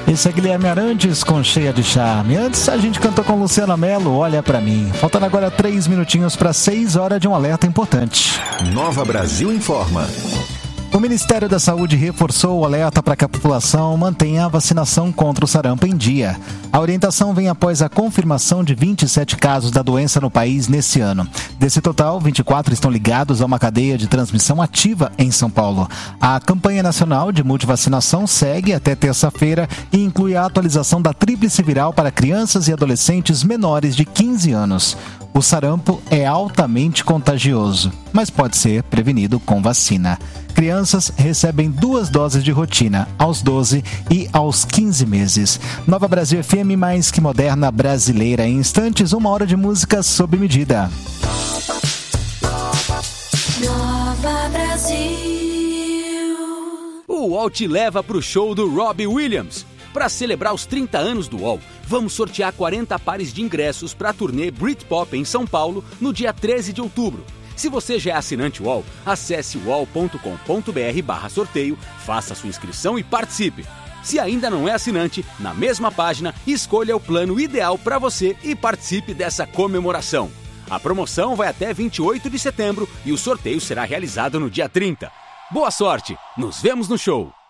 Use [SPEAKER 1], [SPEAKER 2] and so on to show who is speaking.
[SPEAKER 1] Esse é Guilherme Arantes com Cheia de Charme. Antes a gente cantou com Luciana Mello, Olha Pra Mim. Faltando agora 3 minutinhos para 6 horas de um alerta importante.
[SPEAKER 2] Nova Brasil informa.
[SPEAKER 1] O Ministério da Saúde reforçou o alerta para que a população mantenha a vacinação contra o sarampo em dia. A orientação vem após a confirmação de 27 casos da doença no país nesse ano. Desse total, 24 estão ligados a uma cadeia de transmissão ativa em São Paulo. A campanha nacional de multivacinação segue até terça-feira e inclui a atualização da tríplice viral para crianças e adolescentes menores de 15 anos. O sarampo é altamente contagioso, mas pode ser prevenido com vacina. Crianças recebem 2 doses de rotina, aos 12 e aos 15 meses. Nova Brasil FM, mais que moderna brasileira. Em instantes, 1 hora de música sob medida.
[SPEAKER 3] Nova Brasil.
[SPEAKER 4] O UOL te leva para o show do Robbie Williams. Para celebrar os 30 anos do UOL, vamos sortear 40 pares de ingressos para a turnê Britpop em São Paulo no dia 13 de outubro. Se você já é assinante UOL, acesse uol.com.br/sorteio, faça sua inscrição e participe. Se ainda não é assinante, na mesma página, escolha o plano ideal para você e participe dessa comemoração. A promoção vai até 28 de setembro e o sorteio será realizado no dia 30. Boa sorte! Nos vemos no show!